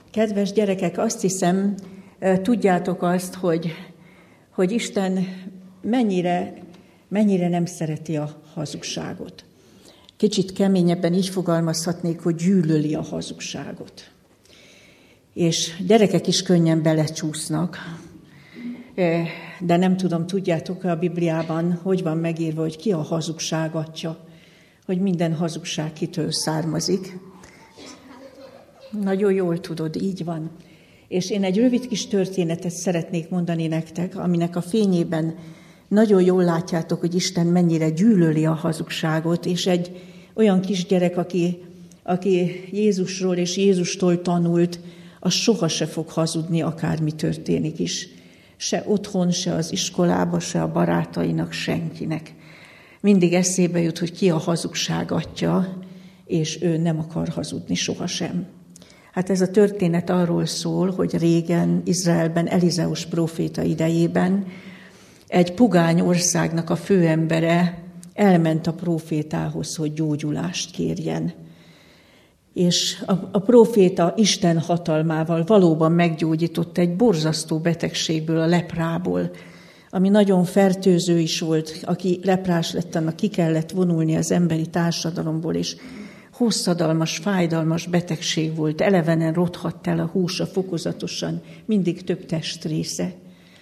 Kedves gyerekek, azt hiszem, tudjátok azt, hogy Isten mennyire nem szereti a hazugságot. Kicsit keményebben így fogalmazhatnék, hogy gyűlöli a hazugságot. És gyerekek is könnyen belecsúsznak, de nem tudom, tudjátok a Bibliában, hogy van megírva, hogy ki a hazugság atya, hogy minden hazugság kitől származik. Nagyon jól tudod, így van. És én egy rövid kis történetet szeretnék mondani nektek, aminek a fényében nagyon jól látjátok, hogy Isten mennyire gyűlöli a hazugságot, és egy olyan kisgyerek, aki Jézusról és Jézustól tanult, az soha se fog hazudni, akármi történik is. Se otthon, se az iskolába, se a barátainak, senkinek. Mindig eszébe jut, hogy ki a hazugság atya, és ő nem akar hazudni sohasem. Hát ez a történet arról szól, hogy régen Izraelben, Elizeus próféta idejében egy pogány országnak a főembere elment a prófétához, hogy gyógyulást kérjen. És a próféta Isten hatalmával valóban meggyógyította egy borzasztó betegségből, a leprából, ami nagyon fertőző is volt. Aki leprás lett, annak ki kellett vonulni az emberi társadalomból, és hosszadalmas, fájdalmas betegség volt, elevenen rothadt el a húsa fokozatosan, mindig több testrésze.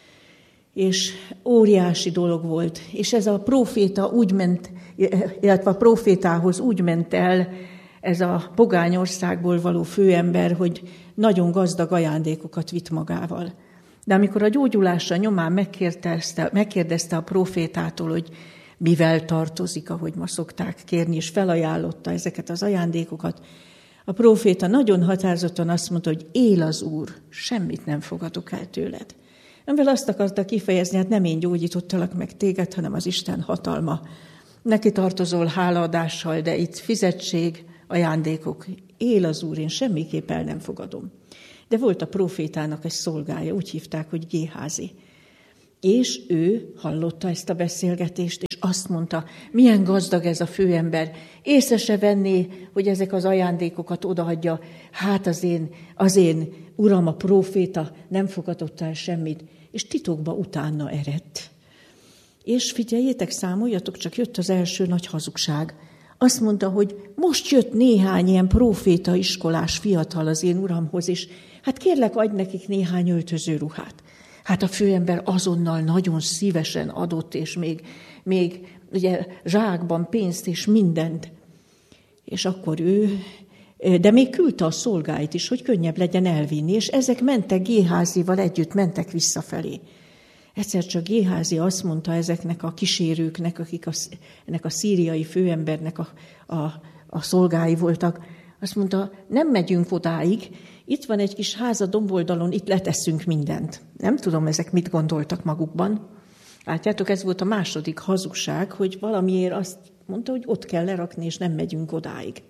És óriási dolog volt. És ez a próféta úgy ment, illetve a prófétához úgy ment el ez a pogány országból való főember, hogy nagyon gazdag ajándékokat vitt magával. De amikor a gyógyulása nyomán megkérdezte a prófétától, hogy mivel tartozik, ahogy ma szokták kérni, és felajánlotta ezeket az ajándékokat, a próféta nagyon határozottan azt mondta, hogy él az Úr, semmit nem fogadok el tőled. Amivel azt akarta kifejezni, hát nem én gyógyítottalak meg téged, hanem az Isten hatalma. Neki tartozol hálaadással, de itt fizetség, ajándékok. Él az Úr, én semmiképp el nem fogadom. De volt a prófétának egy szolgája, úgy hívták, hogy Géházi. És ő hallotta ezt a beszélgetést, és azt mondta, milyen gazdag ez a főember, észre se venné, hogy ezek az ajándékokat odaadja, hát az én uram, a próféta nem fogadott el semmit, és titokba utána eredt. És figyeljétek, számoljatok, csak jött az első nagy hazugság. Azt mondta, hogy most jött néhány ilyen próféta iskolás fiatal az én uramhoz, és hát kérlek, adj nekik néhány öltözőruhát. Hát a főember azonnal nagyon szívesen adott, és még ugye zsákban pénzt és mindent. És akkor de még küldte a szolgáit is, hogy könnyebb legyen elvinni, és ezek mentek Géházival együtt, mentek visszafelé. Egyszer csak Géházi azt mondta ezeknek a kísérőknek, akik ennek a szíriai főembernek a szolgái voltak, azt mondta, nem megyünk odáig, itt van egy kis ház a domboldalon, itt letesszünk mindent. Nem tudom, ezek mit gondoltak magukban. Látjátok, ez volt a második hazugság, hogy valamiért azt mondta, hogy ott kell lerakni, és nem megyünk odáig.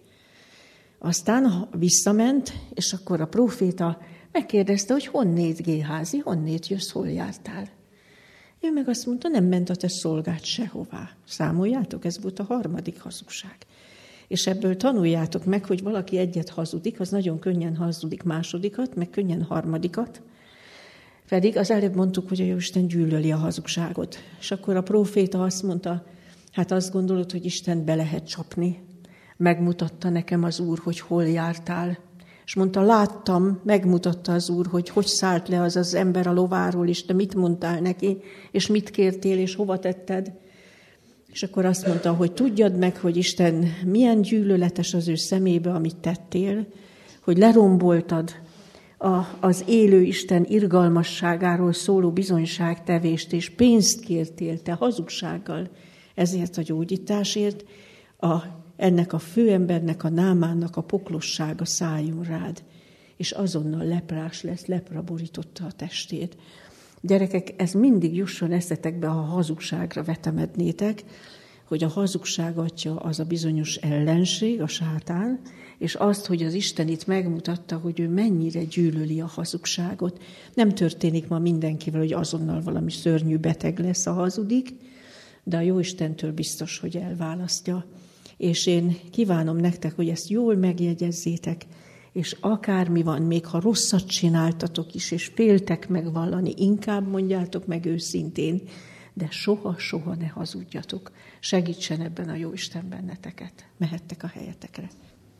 Aztán visszament, és akkor a próféta megkérdezte, hogy honnét Géházi, honnét jössz, hol jártál? Ő meg azt mondta, nem ment a te szolgád sehová. Számoljátok, ez volt a harmadik hazugság. És ebből tanuljátok meg, hogy valaki egyet hazudik, az nagyon könnyen hazudik másodikat, meg könnyen harmadikat. Pedig az előbb mondtuk, hogy a Jóisten gyűlöli a hazugságot. És akkor a próféta azt mondta, hát azt gondolod, hogy Isten be lehet csapni. Megmutatta nekem az Úr, hogy hol jártál. És mondta, láttam, megmutatta az Úr, hogy szállt le az ember a lováról, és te mit mondtál neki, és mit kértél, és hova tetted. És akkor azt mondta, hogy tudjad meg, hogy Isten milyen gyűlöletes az ő szemébe, amit tettél, hogy leromboltad az élő Isten irgalmasságáról szóló bizonyságtevést, és pénzt kértél te hazugsággal ezért a gyógyításért, ennek a főembernek, a Námánnak a poklossága szálljon rád, és azonnal leprás lesz, lepra borította a testét. Gyerekek, ez mindig jusson eszetekbe, ha hazugságra vetemednétek, hogy a hazugság atya az a bizonyos ellenség, a sátán, és azt, hogy az Isten itt megmutatta, hogy ő mennyire gyűlöli a hazugságot. Nem történik ma mindenkivel, hogy azonnal valami szörnyű beteg lesz, a hazudik, de a Jóistentől biztos, hogy elválasztja. És én kívánom nektek, hogy ezt jól megjegyezzétek, és akármi van, még ha rosszat csináltatok is, és féltek megvallani, inkább mondjátok meg őszintén, de soha ne hazudjatok. Segítsen ebben a Jóisten benneteket. Mehettek a helyetekre.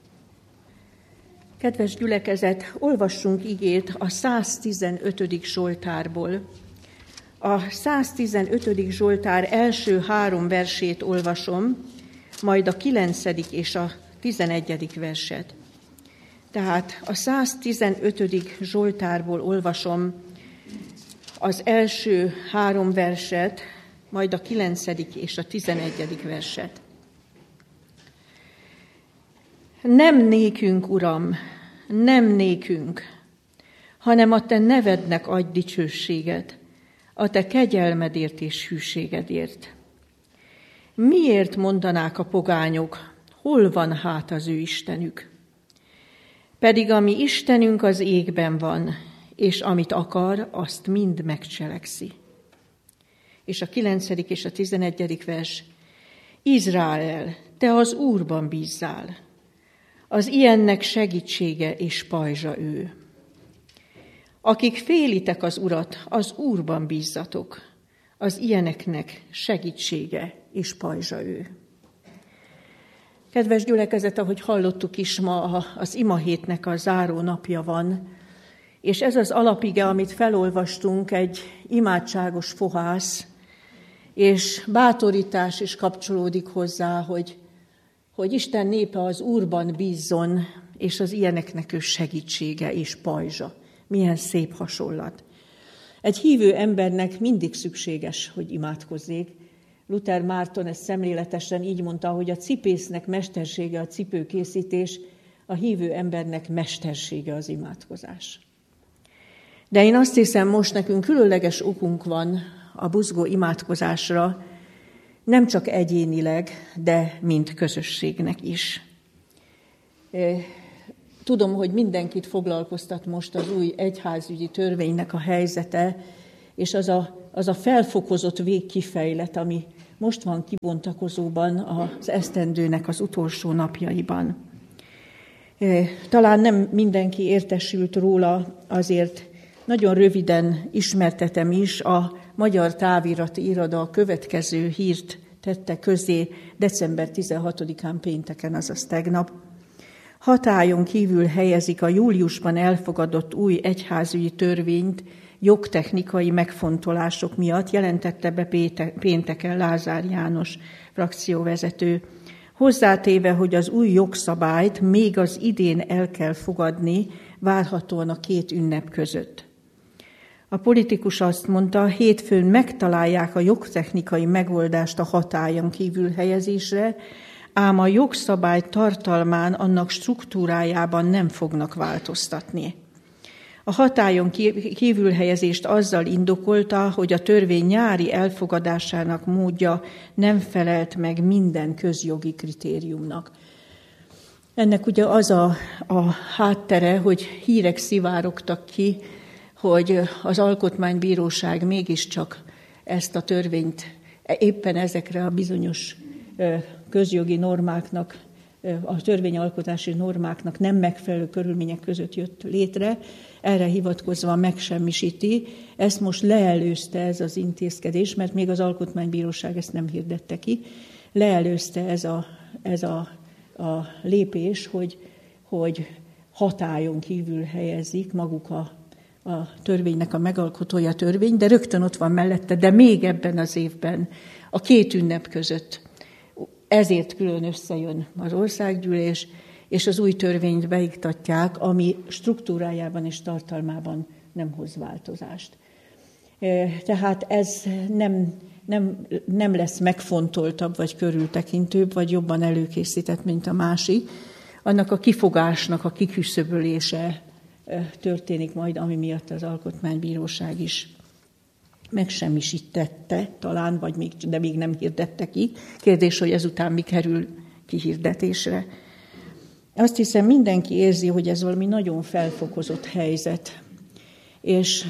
Kedves gyülekezet, olvassunk igét a 115. Zsoltárból. A 115. Zsoltár első 3 versét olvasom, majd a 9. és a 11. verset. Tehát a 115. Zsoltárból olvasom az első 3 verset, majd a 9. és a 11. verset. Nem nékünk, Uram, nem nékünk, hanem a te nevednek adj dicsőséget, a te kegyelmedért és hűségedért. Miért mondanák a pogányok, hol van hát az ő Istenük? Pedig a mi Istenünk az égben van, és amit akar, azt mind megcselekszi. És a 9. és a 11. vers. Izrael, te az Úrban bízzál. Az ilyennek segítsége és pajzsa ő. Akik félitek az Urat, az Úrban bízzatok. Az ilyeneknek segítsége és pajzsa ő. Kedves gyülekezet, ahogy hallottuk is, ma az imahétnek a záró napja van, és ez az alapige, amit felolvastunk, egy imádságos fohász, és bátorítás is kapcsolódik hozzá, hogy Isten népe az Úrban bízzon, és az ilyeneknek ő segítsége és pajzsa. Milyen szép hasonlat. Egy hívő embernek mindig szükséges, hogy imádkozzék. Luther Márton ezt szemléletesen így mondta, hogy a cipésznek mestersége a cipőkészítés, a hívő embernek mestersége az imádkozás. De én azt hiszem, most nekünk különleges okunk van a buzgó imádkozásra, nem csak egyénileg, de mint közösségnek is. Tudom, hogy mindenkit foglalkoztat most az új egyházügyi törvénynek a helyzete, és az a felfokozott végkifejlet, ami most van kibontakozóban az esztendőnek az utolsó napjaiban. Talán nem mindenki értesült róla, azért nagyon röviden ismertetem is, a Magyar Távirati Iroda a következő hírt tette közé december 16-án pénteken, azaz tegnap. Hatályon kívül helyezik a júliusban elfogadott új egyházügyi törvényt jogtechnikai megfontolások miatt, jelentette be pénteken Lázár János frakcióvezető. Hozzátéve, hogy az új jogszabályt még az idén el kell fogadni, várhatóan a 2 ünnep között. A politikus azt mondta, hétfőn megtalálják a jogtechnikai megoldást a hatályon kívül helyezésre, ám a jogszabály tartalmán, annak struktúrájában nem fognak változtatni. A hatályon kívül helyezést azzal indokolta, hogy a törvény nyári elfogadásának módja nem felelt meg minden közjogi kritériumnak. Ennek ugye az a háttere, hogy hírek szivárogtak ki, hogy az Alkotmánybíróság mégiscsak ezt a törvényt éppen ezekre a bizonyos közjogi normáknak, a törvényalkotási normáknak nem megfelelő körülmények között jött létre, erre hivatkozva megsemmisíti. Ezt most leelőzte ez az intézkedés, mert még az Alkotmánybíróság ezt nem hirdette ki. Leelőzte ez a lépés, hogy hatályon kívül helyezik maguk a törvénynek a megalkotója törvény, de rögtön ott van mellette, de még ebben az évben a 2 ünnep között. Ezért külön összejön az országgyűlés, és az új törvényt beiktatják, ami struktúrájában és tartalmában nem hoz változást. Tehát ez nem lesz megfontoltabb, vagy körültekintőbb, vagy jobban előkészített, mint a másik. Annak a kifogásnak a kiküszöbölése történik majd, ami miatt az Alkotmánybíróság is megsemmisítette talán, de még nem hirdette ki. Kérdés, hogy ezután mi kerül kihirdetésre. Azt hiszem, mindenki érzi, hogy ez valami nagyon felfokozott helyzet. És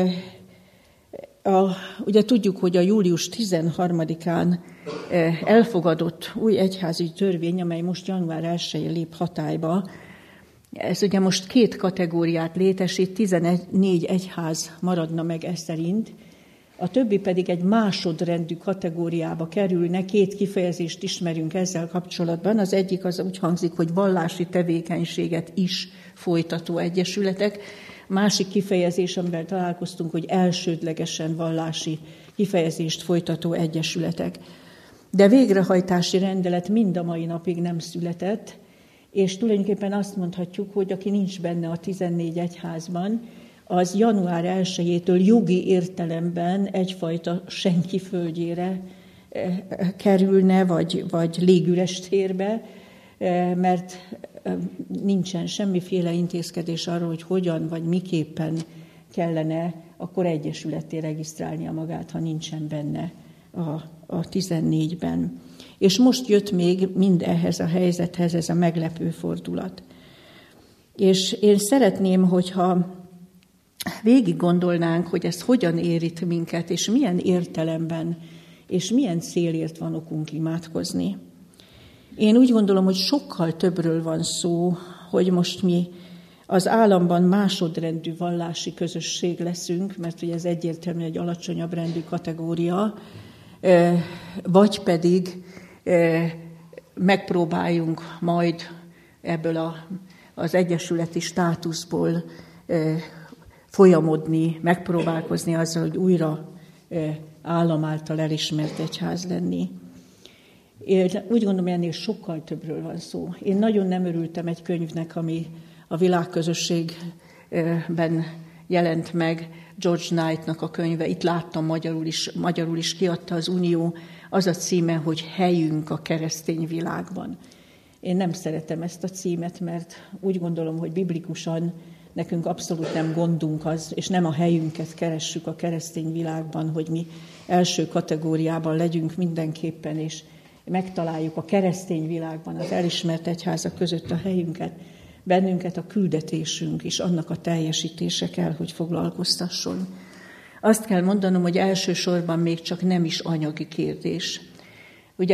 ugye tudjuk, hogy a július 13-án elfogadott új egyházi törvény, amely most január 1-én lép hatályba, Ez ugye most 2 kategóriát létesít, 14 egyház maradna meg ez szerint, a többi pedig egy másodrendű kategóriába kerülne. 2 kifejezést ismerünk ezzel kapcsolatban. Az egyik az úgy hangzik, hogy vallási tevékenységet is folytató egyesületek. Másik kifejezés, amivel találkoztunk, hogy elsődlegesen vallási kifejezést folytató egyesületek. De végrehajtási rendelet mind a mai napig nem született, és tulajdonképpen azt mondhatjuk, hogy aki nincs benne a 14 egyházban, az január 1-től jogi értelemben egyfajta senki földjére kerülne, vagy légüres térbe, mert nincsen semmiféle intézkedés arról, hogy hogyan vagy miképpen kellene akkor egyesületté regisztrálnia magát, ha nincsen benne a 14-ben. És most jött még mind ehhez a helyzethez ez a meglepő fordulat. És én szeretném, hogyha végig gondolnánk, hogy ez hogyan érint minket, és milyen értelemben, és milyen célért van okunk imádkozni. Én úgy gondolom, hogy sokkal többről van szó, hogy most mi az államban másodrendű vallási közösség leszünk, mert ugye ez egyértelműen egy alacsonyabb rendű kategória, vagy pedig megpróbáljunk majd ebből az egyesületi státuszból folyamodni, megpróbálkozni azzal, hogy újra állam által elismert egyház lenni. Én úgy gondolom, hogy ennél sokkal többről van szó. Én nagyon nem örültem egy könyvnek, ami a világközösségben jelent meg, George Knight-nak a könyve, itt láttam magyarul is kiadta az Unió, az a címe, hogy Helyünk a keresztény világban. Én nem szeretem ezt a címet, mert úgy gondolom, hogy biblikusan nekünk abszolút nem gondunk az, és nem a helyünket keressük a keresztény világban, hogy mi első kategóriában legyünk mindenképpen, és megtaláljuk a keresztény világban az elismert egyházak között a helyünket. Bennünket a küldetésünk és annak a teljesítése kell, hogy foglalkoztasson. Azt kell mondanom, hogy elsősorban még csak nem is anyagi kérdés.